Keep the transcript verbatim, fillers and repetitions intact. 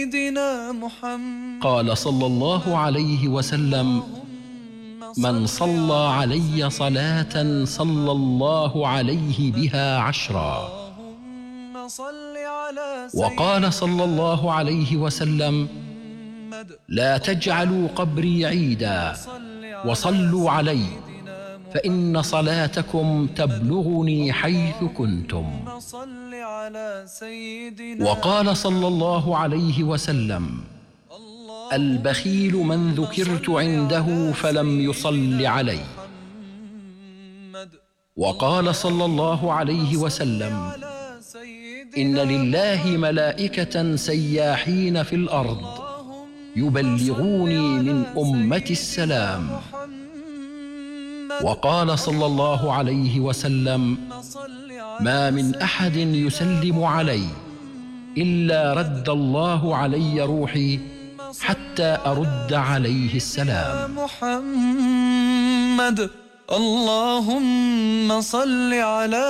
سيدنا محمد. قال صلى الله عليه وسلم: من صلى علي صلاة صلى الله عليه بها عشرا. وقال صلى الله عليه وسلم: لا تجعلوا قبري عيدا وصلوا علي فإن صلاتكم تبلغني حيث كنتم. وقال صلى الله عليه وسلم: البخيل من ذكرت عنده فلم يصل علي. وقال صلى الله عليه وسلم: إن لله ملائكة سياحين في الأرض يبلغوني من أمتي السلام. وقال صلى الله عليه وسلم: ما من أحد يسلم علي إلا رد الله علي روحي حتى أرد عليه السلام. محمد اللهم صل على